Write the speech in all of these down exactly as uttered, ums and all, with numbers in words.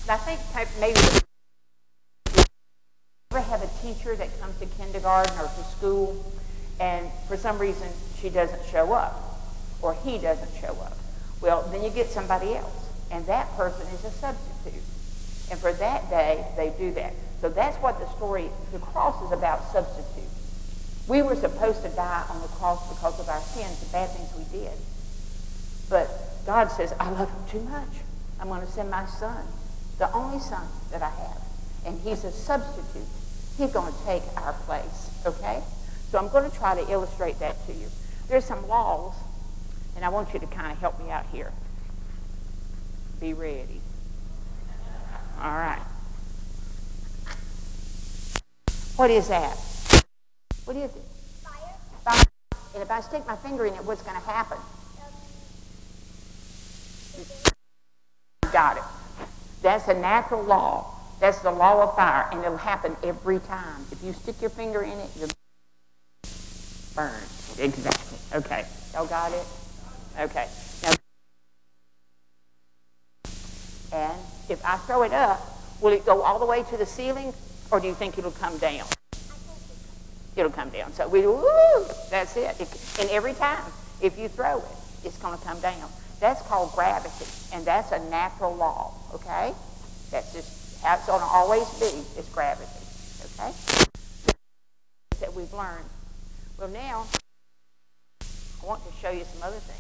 I think maybe ever have a teacher that comes to kindergarten or to school, and for some reason she doesn't show up, or he doesn't show up. Well, then you get somebody else, and that person is a substitute. And for that day, they do that. So that's what the story, the cross is about, substitute. We were supposed to die on the cross because of our sins, the bad things we did. But God says, I love him too much. I'm going to send my son, the only son that I have. And he's a substitute. He's going to take our place, okay? So I'm going to try to illustrate that to you. There's some laws, and I want you to kind of help me out here. Be ready. All right. What is that? What is it? Fire. Fire. And if I stick my finger in it, what's going to happen? You got it. That's a natural law. That's the law of fire, and it'll happen every time. If you stick your finger in it, you're burned. Exactly. Okay. Y'all got it? Okay. Now, and if I throw it up, will it go all the way to the ceiling, or do you think it'll come down? It'll come down. So we, woo, that's it. it. And every time, if you throw it, it's going to come down. That's called gravity, and that's a natural law, okay? That's just how it's going to always be, is gravity, okay? That we've learned. Well, now, I want to show you some other things.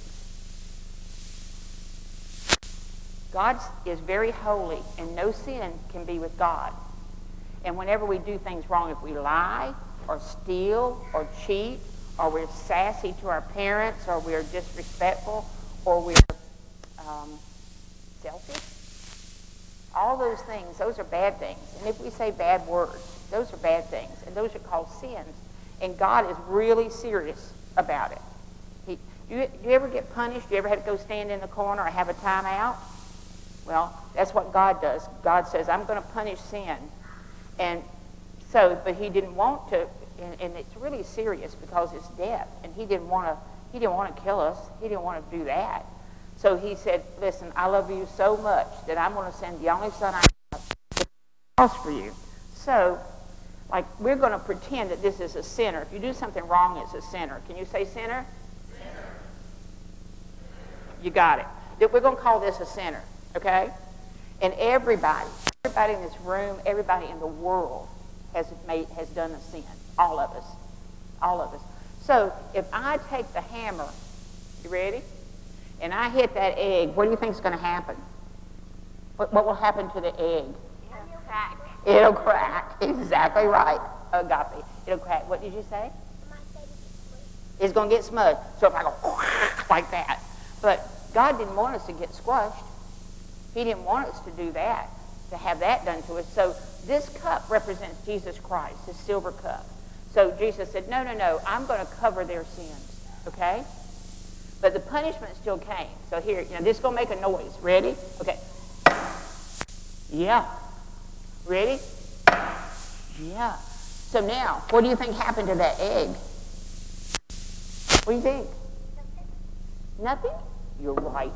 God is very holy, and no sin can be with God. And whenever we do things wrong, if we lie or steal or cheat, or we're sassy to our parents, or we're disrespectful, or we're um, selfish, all those things, those are bad things. And if we say bad words, those are bad things, and those are called sins. And God is really serious about it. He, do, you, do you ever get punished? Do you ever have to go stand in the corner or have a timeout? Well, that's what God does. God says, I'm going to punish sin. And so, but he didn't want to, and, and it's really serious because it's death. And he didn't want to, he didn't want to kill us. He didn't want to do that. So he said, listen, I love you so much that I'm going to send the only son I have to the cross for you. So, like, we're going to pretend that this is a sinner. If you do something wrong, it's a sinner. Can you say sinner? Sinner. You got it. We're going to call this a sinner, okay? And everybody, everybody in this room, everybody in the world has made, has done a sin. All of us. All of us. So, if I take the hammer, you ready? And I hit that egg, what do you think is going to happen? What, what will happen to the egg? It'll crack. It'll crack. Exactly right. Agape. It'll crack. What did you say? It's going to get smudged. So if I go like that. But God didn't want us to get squashed. He didn't want us to do that, to have that done to us. So this cup represents Jesus Christ, this silver cup. So Jesus said, no, no, no, I'm going to cover their sins. Okay? But the punishment still came. So here, you know, this is going to make a noise. Ready? Okay. Yeah. Ready? Yeah. So now, what do you think happened to that egg? What do you think? Nothing? You're right.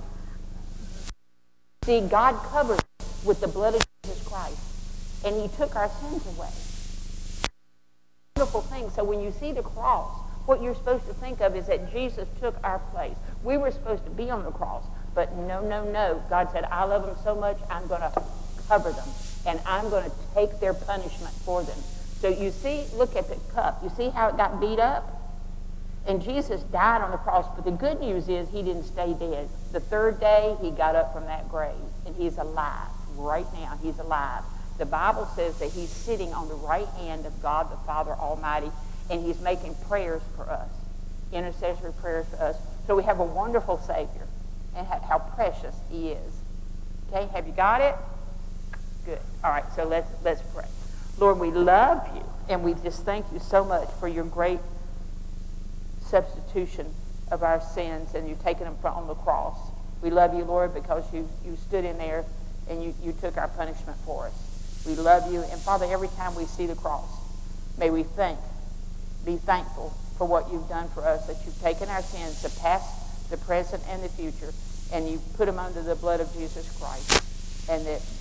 See, God covered us with the blood of Jesus Christ, and he took our sins away. Wonderful thing. So when you see the cross, what you're supposed to think of is that Jesus took our place. We were supposed to be on the cross, but no, no, no. God said, I love them so much, I'm going to cover them, and I'm going to take their punishment for them. So you see, look at the cup. You see how it got beat up? And Jesus died on the cross, but the good news is he didn't stay dead. The third day, he got up from that grave, and he's alive. Right now, he's alive. The Bible says that he's sitting on the right hand of God the Father Almighty, and he's making prayers for us, intercessory prayers for us. So we have a wonderful Savior, and how precious he is. Okay, have you got it? Good. All right, so let's let's pray. Lord, we love you, and we just thank you so much for your great substitution of our sins, and you've taken them on the cross. We love you, Lord, because you, you stood in there and you, you took our punishment for us. We love you, and Father, every time we see the cross, may we think, be thankful for what you've done for us, that you've taken our sins, the past, the present, and the future, and you put them under the blood of Jesus Christ, and that